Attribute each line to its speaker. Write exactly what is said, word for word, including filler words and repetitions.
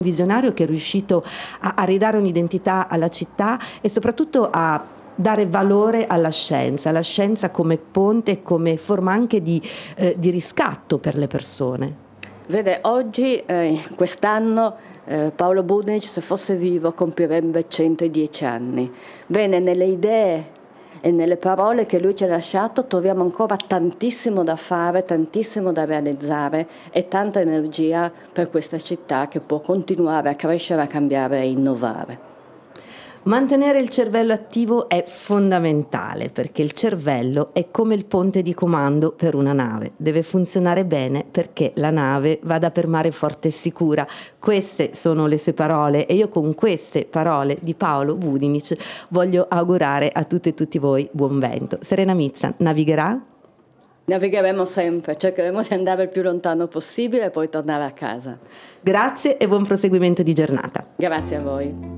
Speaker 1: visionario che è riuscito a, a ridare un'identità alla città e soprattutto a dare valore alla scienza, alla scienza come ponte e come forma anche di, eh, di riscatto per le persone.
Speaker 2: Vede, oggi, eh, quest'anno, eh, Paolo Budinic, se fosse vivo, compirebbe centodieci anni. Bene, nelle idee e nelle parole che lui ci ha lasciato troviamo ancora tantissimo da fare, tantissimo da realizzare e tanta energia per questa città che può continuare a crescere, a cambiare e innovare.
Speaker 1: Mantenere il cervello attivo è fondamentale perché il cervello è come il ponte di comando per una nave. Deve funzionare bene perché la nave vada per mare forte e sicura. Queste sono le sue parole e io con queste parole di Paolo Budinic voglio augurare a tutte e tutti voi buon vento. Serena Mizza navigherà?
Speaker 2: Navigheremo sempre, cercheremo di andare il più lontano possibile e poi tornare a casa.
Speaker 1: Grazie e buon proseguimento di giornata.
Speaker 2: Grazie a voi.